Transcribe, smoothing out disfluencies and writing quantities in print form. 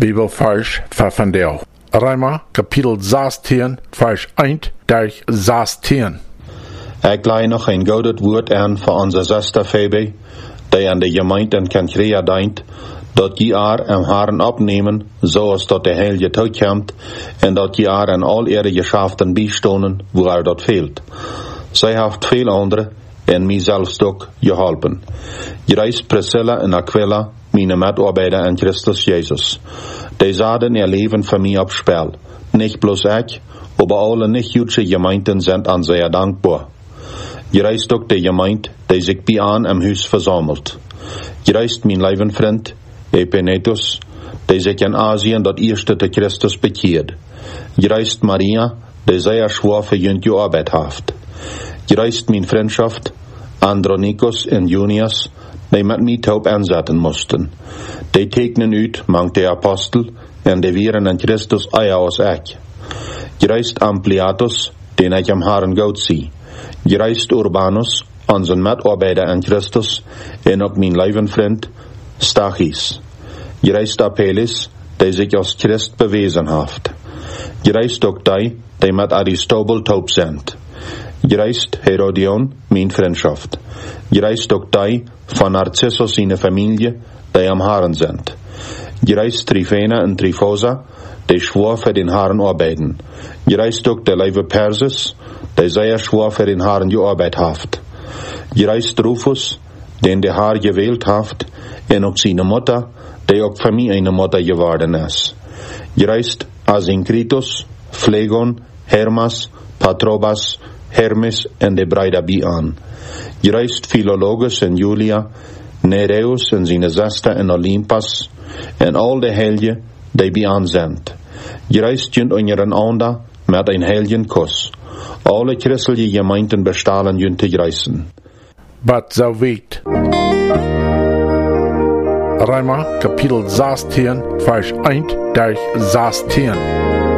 Bibelvers voor vandaag. Roma kapitel 16, vers 1 durch 16. Ik leid nog een gouden woord aan voor onze zuster Phoebe, die aan de gemeente in Kenkrea dient, dat je haar en haren opnemen, zoals dat de heilige toekomt, en dat je haar en al ihre geschäften bijstonen, waar dat fehlt. Zij heeft veel anderen, en mij zelfs ook geholpen. Je reist Priscilla en Aquila, mijn medarbeiter in Christus Jezus. Die zaten ihr leven voor mij op spel. Niet bloos ik, aber alle nicht-Jüdische Gemeinden sind an sehr dankbar. Je reist ook de gemeente die zich bij aan im huis verzamelt. Je reist mijn levenvriend, Epenetus, die zich in Asien dat eerste te Christus bekeert. Je reist Maria, die sehr schwer für jüngste Arbeit haft. Je reist mijn vriendschaft, Andronicus en Junius, die met mij taub aanzetten moesten. Die tekenen uit, mangt de apostel, en die wieren in Christus eier als ik. Je reist Ampliatus, den ik am Herrn goed zie. Je reist Urbanus, onze medarbeiter in Christus, en ook mijn levenvriend, Stachys. Je reist Apelles, die zich als Christ bewezen heeft. Je reist ook die met Aristobel taub zijn. Je reist Herodion, mijn vriendschaft. Je reist ook die van Narcissus zijn familie, die am Herrn zijn. Je reist Tryphena en Tryphosa, die schwor für den Herrn arbeiten. Je reist ook de Leive Persis, die sehr schwor für den Herrn gearbeitet haft. Je reist Rufus, den der Herr gewählt haft, en ook seine Mutter, die ook für mich eine Mutter geworden ist. Je reist Asinkritus, Phlegon, Hermas, Patrobas, Hermes en de Breide bij aan. Je reist Philologus en Julia, Nereus en zijn zuster en Olympas, en al de heilige die bij aan zijn. Je reist junt onder een ander met een heiligen kus. Alle christelijke gemeenten bestalen junt te reizen. But so weit. Roma kapitel 16, vers 1 durch 16.